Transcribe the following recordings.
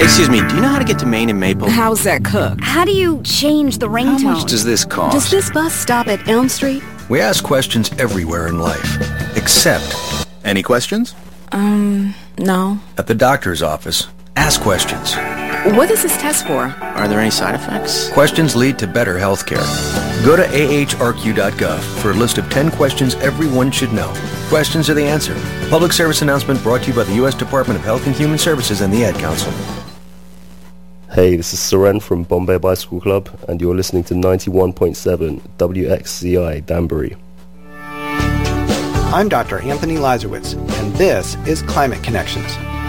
Excuse me, do you know how to get to Maine and Maple? How's that cooked? How do you change the ringtone? How much does this cost? Does this bus stop at Elm Street? We ask questions everywhere in life, except... Any questions? No. At the doctor's office. Ask questions. What is this test for? Are there any side effects? Questions lead to better health care. Go to ahrq.gov for a list of 10 questions everyone should know. Questions are the answer. Public service announcement brought to you by the U.S. Department of Health and Human Services and the Ad Council. Hey, this is Soren from Bombay Bicycle Club, and you're listening to 91.7 WXCI Danbury. I'm Dr. Anthony Lazarowitz, and this is Climate Connections.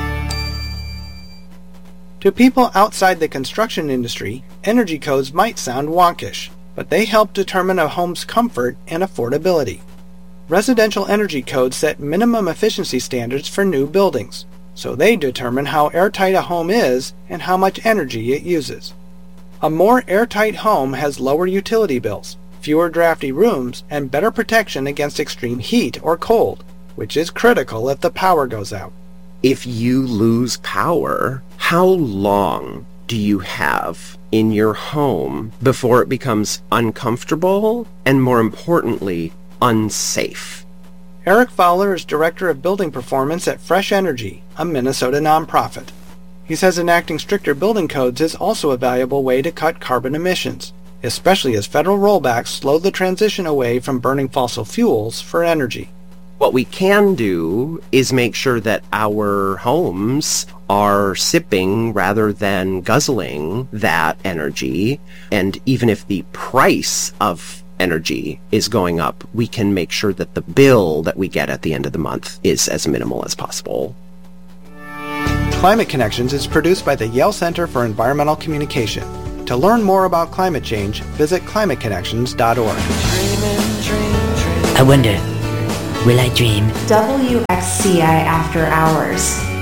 To people outside the construction industry, energy codes might sound wonkish, but they help determine a home's comfort and affordability. Residential energy codes set minimum efficiency standards for new buildings, so they determine how airtight a home is and how much energy it uses. A more airtight home has lower utility bills, fewer drafty rooms, and better protection against extreme heat or cold, which is critical if the power goes out. If you lose power, how long do you have in your home before it becomes uncomfortable and, more importantly, unsafe? Eric Fowler is Director of Building Performance at Fresh Energy, a Minnesota nonprofit. He says enacting stricter building codes is also a valuable way to cut carbon emissions, especially as federal rollbacks slow the transition away from burning fossil fuels for energy. What we can do is make sure that our homes are sipping rather than guzzling that energy. And even if the price of energy is going up, we can make sure that the bill that we get at the end of the month is as minimal as possible. Climate Connections is produced by the Yale Center for Environmental Communication. To learn more about climate change, visit climateconnections.org. I wonder, will I dream? WXCI After Hours.